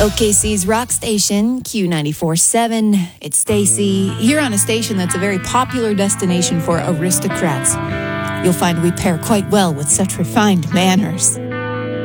OKC's rock station, Q94.7. It's Stacy, here on a station that's a very popular destination for aristocrats. You'll find we pair quite well with such refined manners.